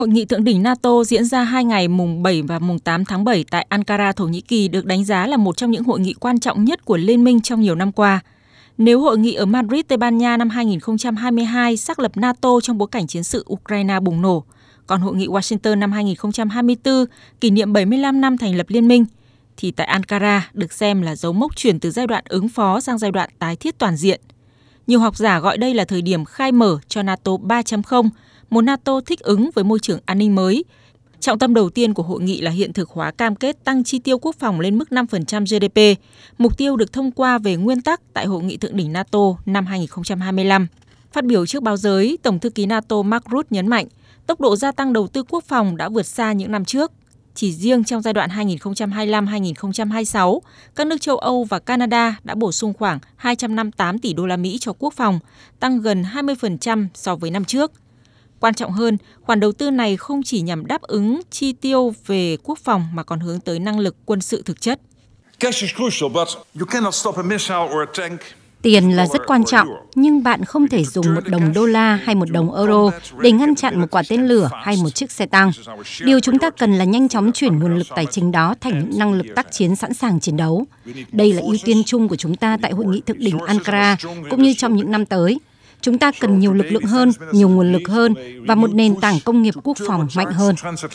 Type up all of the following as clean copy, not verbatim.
Hội nghị thượng đỉnh NATO diễn ra 2 ngày mùng 7 và mùng 8 tháng 7 tại Ankara, Thổ Nhĩ Kỳ được đánh giá là một trong những hội nghị quan trọng nhất của Liên minh trong nhiều năm qua. Nếu hội nghị ở Madrid, Tây Ban Nha năm 2022 xác lập NATO trong bối cảnh chiến sự Ukraine bùng nổ, còn hội nghị Washington năm 2024 kỷ niệm 75 năm thành lập Liên minh, thì tại Ankara được xem là dấu mốc chuyển từ giai đoạn ứng phó sang giai đoạn tái thiết toàn diện. Nhiều học giả gọi đây là thời điểm khai mở cho NATO 3.0, một NATO thích ứng với môi trường an ninh mới. Trọng tâm đầu tiên của hội nghị là hiện thực hóa cam kết tăng chi tiêu quốc phòng lên mức 5% GDP, mục tiêu được thông qua về nguyên tắc tại Hội nghị thượng đỉnh NATO năm 2025. Phát biểu trước báo giới, Tổng thư ký NATO Mark Rutte nhấn mạnh, tốc độ gia tăng đầu tư quốc phòng đã vượt xa những năm trước. Chỉ riêng trong giai đoạn 2025-2026, các nước châu Âu và Canada đã bổ sung khoảng 258 tỷ đô la Mỹ cho quốc phòng, tăng gần 20% so với năm trước. Quan trọng hơn, khoản đầu tư này không chỉ nhằm đáp ứng chi tiêu về quốc phòng mà còn hướng tới năng lực quân sự thực chất. Tiền là rất quan trọng, nhưng bạn không thể dùng một đồng đô la hay một đồng euro để ngăn chặn một quả tên lửa hay một chiếc xe tăng. Điều chúng ta cần là nhanh chóng chuyển nguồn lực tài chính đó thành những năng lực tác chiến sẵn sàng chiến đấu. Đây là ưu tiên chung của chúng ta tại Hội nghị thượng đỉnh Ankara, cũng như trong những năm tới. Chúng ta cần nhiều lực lượng hơn, nhiều nguồn lực hơn và một nền tảng công nghiệp quốc phòng mạnh hơn.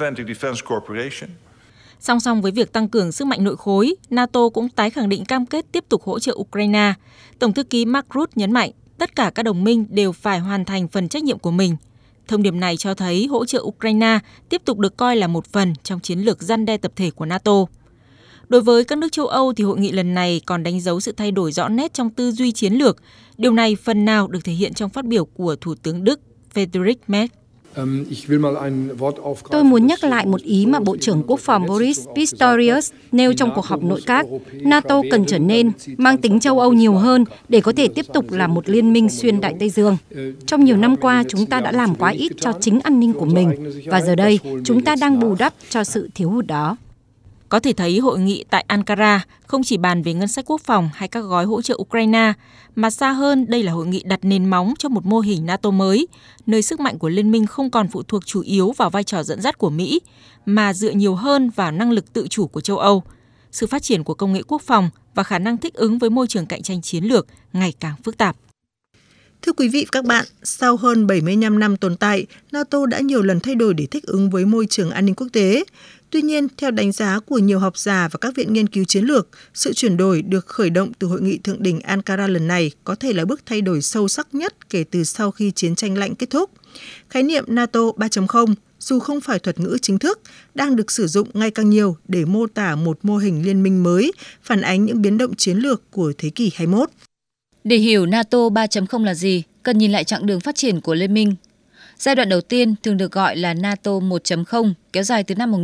Song song với việc tăng cường sức mạnh nội khối, NATO cũng tái khẳng định cam kết tiếp tục hỗ trợ Ukraine. Tổng thư ký Mark Rutte nhấn mạnh, tất cả các đồng minh đều phải hoàn thành phần trách nhiệm của mình. Thông điệp này cho thấy hỗ trợ Ukraine tiếp tục được coi là một phần trong chiến lược răn đe tập thể của NATO. Đối với các nước châu Âu thì hội nghị lần này còn đánh dấu sự thay đổi rõ nét trong tư duy chiến lược. Điều này phần nào được thể hiện trong phát biểu của Thủ tướng Đức Friedrich Merz. Tôi muốn nhắc lại một ý mà Bộ trưởng Quốc phòng Boris Pistorius nêu trong cuộc họp nội các. NATO cần trở nên mang tính châu Âu nhiều hơn để có thể tiếp tục là một liên minh xuyên Đại Tây Dương. Trong nhiều năm qua, chúng ta đã làm quá ít cho chính an ninh của mình, và giờ đây chúng ta đang bù đắp cho sự thiếu hụt đó. Có thể thấy hội nghị tại Ankara không chỉ bàn về ngân sách quốc phòng hay các gói hỗ trợ Ukraine, mà xa hơn đây là hội nghị đặt nền móng cho một mô hình NATO mới, nơi sức mạnh của liên minh không còn phụ thuộc chủ yếu vào vai trò dẫn dắt của Mỹ, mà dựa nhiều hơn vào năng lực tự chủ của châu Âu, sự phát triển của công nghệ quốc phòng và khả năng thích ứng với môi trường cạnh tranh chiến lược ngày càng phức tạp. Thưa quý vị và các bạn, sau hơn 75 năm tồn tại, NATO đã nhiều lần thay đổi để thích ứng với môi trường an ninh quốc tế. Tuy nhiên, theo đánh giá của nhiều học giả và các viện nghiên cứu chiến lược, sự chuyển đổi được khởi động từ Hội nghị thượng đỉnh Ankara lần này có thể là bước thay đổi sâu sắc nhất kể từ sau khi chiến tranh lạnh kết thúc. Khái niệm NATO 3.0, dù không phải thuật ngữ chính thức, đang được sử dụng ngày càng nhiều để mô tả một mô hình liên minh mới, phản ánh những biến động chiến lược của thế kỷ 21. Để hiểu NATO 3.0 là gì, cần nhìn lại chặng đường phát triển của Liên minh. Giai đoạn đầu tiên thường được gọi là NATO 1.0, kéo dài từ năm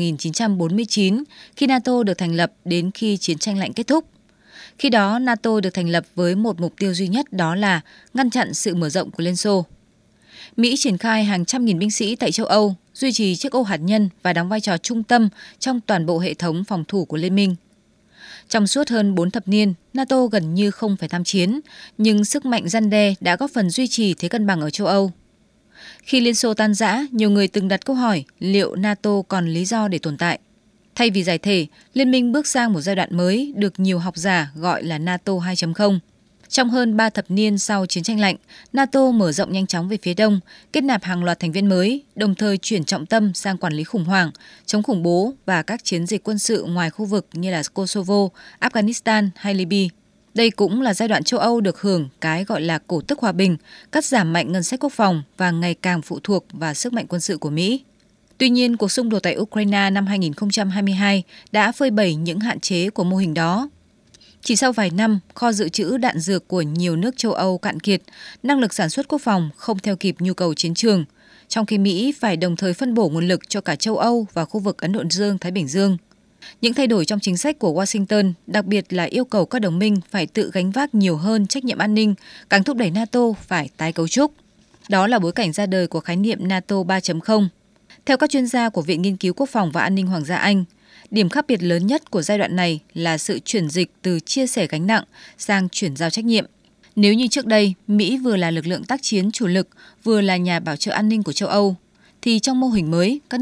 1949, khi NATO được thành lập đến khi chiến tranh lạnh kết thúc. Khi đó, NATO được thành lập với một mục tiêu duy nhất, đó là ngăn chặn sự mở rộng của Liên Xô. Mỹ triển khai hàng trăm nghìn binh sĩ tại châu Âu, duy trì chiếc ô hạt nhân và đóng vai trò trung tâm trong toàn bộ hệ thống phòng thủ của Liên minh. Trong suốt hơn 4 thập niên, NATO gần như không phải tham chiến, nhưng sức mạnh răn đe đã góp phần duy trì thế cân bằng ở châu Âu. Khi Liên Xô tan rã, nhiều người từng đặt câu hỏi liệu NATO còn lý do để tồn tại. Thay vì giải thể, Liên minh bước sang một giai đoạn mới được nhiều học giả gọi là NATO 2.0. Trong hơn 3 thập niên sau chiến tranh lạnh, NATO mở rộng nhanh chóng về phía đông, kết nạp hàng loạt thành viên mới, đồng thời chuyển trọng tâm sang quản lý khủng hoảng, chống khủng bố và các chiến dịch quân sự ngoài khu vực như là Kosovo, Afghanistan hay Libya. Đây cũng là giai đoạn châu Âu được hưởng cái gọi là cổ tức hòa bình, cắt giảm mạnh ngân sách quốc phòng và ngày càng phụ thuộc vào sức mạnh quân sự của Mỹ. Tuy nhiên, cuộc xung đột tại Ukraine năm 2022 đã phơi bày những hạn chế của mô hình đó. Chỉ sau vài năm, kho dự trữ đạn dược của nhiều nước châu Âu cạn kiệt, năng lực sản xuất quốc phòng không theo kịp nhu cầu chiến trường, trong khi Mỹ phải đồng thời phân bổ nguồn lực cho cả châu Âu và khu vực Ấn Độ Dương-Thái Bình Dương. Những thay đổi trong chính sách của Washington, đặc biệt là yêu cầu các đồng minh phải tự gánh vác nhiều hơn trách nhiệm an ninh, càng thúc đẩy NATO phải tái cấu trúc. Đó là bối cảnh ra đời của khái niệm NATO 3.0. Theo các chuyên gia của Viện Nghiên cứu Quốc phòng và An ninh Hoàng gia Anh, điểm khác biệt lớn nhất của giai đoạn này là sự chuyển dịch từ chia sẻ gánh nặng sang chuyển giao trách nhiệm. Nếu như trước đây, Mỹ vừa là lực lượng tác chiến chủ lực, vừa là nhà bảo trợ an ninh của châu Âu, thì trong mô hình mới, các